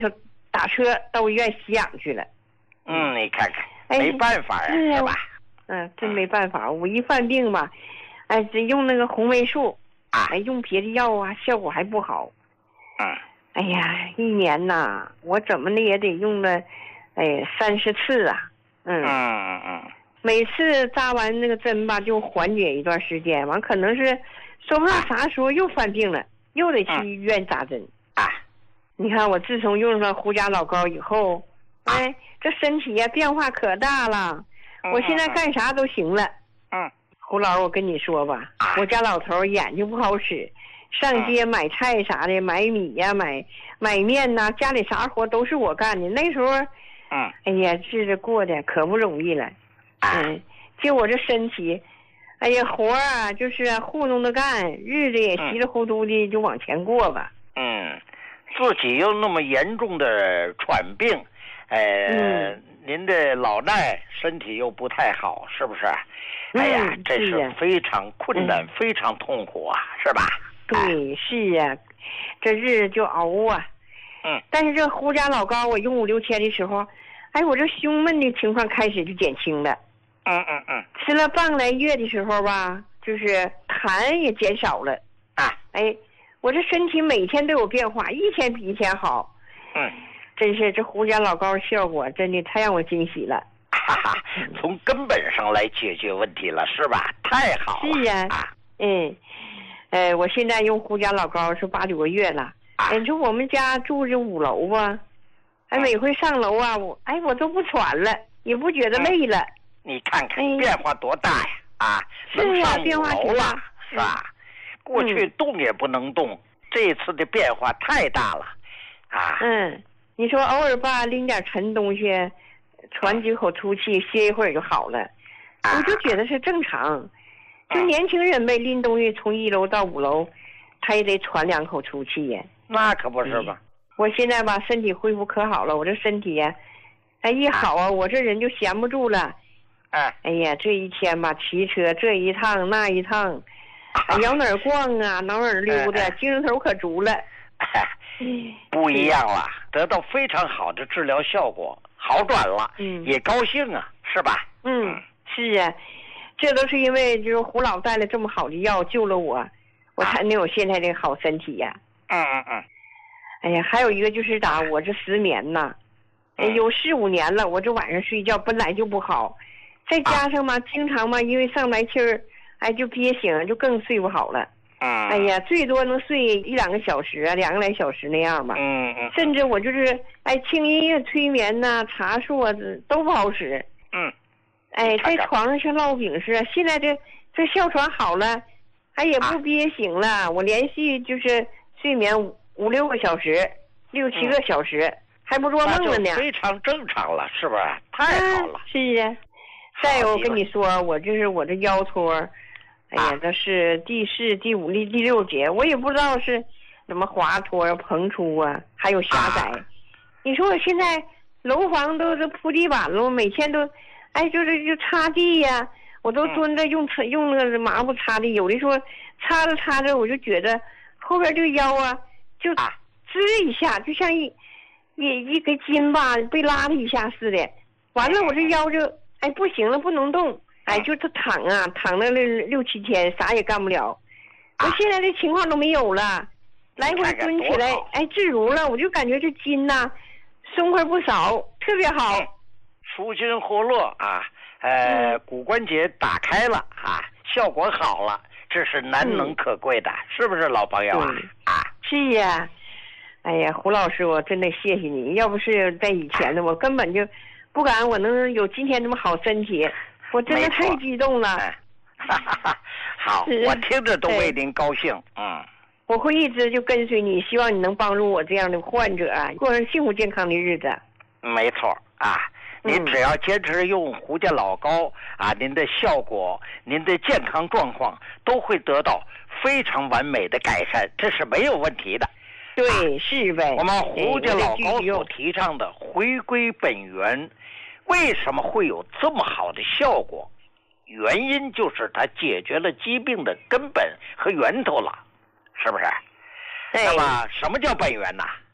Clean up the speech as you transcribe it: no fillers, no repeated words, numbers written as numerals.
就打车到医院吸氧去了。 你看看，没办法呀，是吧？ 真没办法。我一犯病吧，只用那个红霉素用别的药效果还不好。哎呀，一年呐，我怎么的也得用了，30次啊。每次扎完那个针吧，就缓解一段时间，完可能是说不上啥时候又犯病了，又得去医院扎针。你看我自从用上胡家老膏以后，这身体呀变化可大了。我现在干啥都行了。胡老师，我跟你说吧，我家老头眼睛不好使，上街买菜啥的，买米呀，买面呐，家里啥活都是我干的。那时候，哎呀，日子过得可不容易了。就我这身体，哎呀，活就是糊弄着干，日子也稀里糊涂的就往前过吧。 自己又那么严重的喘病，您的老伴身体又不太好，是不是？哎呀，这是非常困难，非常痛苦啊，是吧？ 对，是啊，这日子就熬啊。但是这胡家老膏我用5、6天的时候，我这胸闷的情况开始就减轻了。吃了半个来月的时候吧，就是痰也减少了。我这身体每天都有变化，一天比一天好。真是这胡家老膏效果真的太让我惊喜了。 从根本上来解决问题了，是吧？太好了。 是啊。我现在用胡家老膏是8、9个月了。你说我们家住着5楼吧，每回上楼我都不喘了，也不觉得累了。 你看看变化多大呀！能上5楼了，是吧？过去动也不能动，这次的变化太大了。 你说偶尔吧，拎点沉东西，喘几口粗气，歇一会儿就好了。我就觉得是正常。就年轻人呗，拎东西从1楼到5楼，他也得喘2口粗气呀。 那可不是吧？ 我现在吧，身体恢复可好了。我这身体呀，一好我这人就闲不住了。哎呀，这一天吧，骑车这一趟那一趟，摇哪儿逛哪儿溜达，精神头可足了。 不一样了，得到非常好的治疗效果，好转了，也高兴啊，是吧？ 是啊，这都是因为就是胡老带了这么好的药救了我，我才能有现在这个好身体呀。哎呀，还有一个就是我这失眠呐，有4、5年了，我这晚上睡觉本来就不好，再加上嘛，经常嘛，因为上白气儿，就憋醒，就更睡不好了。哎呀，最多能睡1、2个小时2个来小时那样吧。甚至我就是轻音乐催眠呐，茶树都不好使。在床上像烙饼似的。现在这哮喘好了，也不憋醒了。我连续就是睡眠5、6个小时，6、7个小时，还不做梦了呢。 非常正常了，是不是？太好了。 是啊。再有，我跟你说，我这腰托。这是第4、第5、第6节，我也不知道是什么滑脱膨出还有狭窄。你说我现在楼房都是铺地板了，我每天都就擦地呀，我都蹲着用那个抹布擦地，有的时候擦着擦着我就觉得后边这个腰就滋一下，就像一根筋吧被拉了一下似的。完了我这腰就不行了，不能动。就他躺了6、7天，啥也干不了。我现在这情况都没有了，来回蹲起来，自如了。我就感觉这筋松快不少，特别好。 舒筋活络骨关节打开了效果好了，这是难能可贵的，是不是老朋友是呀。哎呀，胡老师，我真的谢谢你，要不是在以前的，我根本就不敢我能有今天这么好身体。我真的太激动了。 好，我听着都为您高兴。 我会一直就跟随你，希望你能帮助我这样的患者过上幸福健康的日子。 没错您只要坚持用胡家老膏您的效果，您的健康状况都会得到非常完美的改善，这是没有问题的。 对，是呗。 我们胡家老膏所提倡的回归本源。为什么会有这么好的效果？原因就是它解决了疾病的根本和源头了，是不是？那么什么叫本源呢？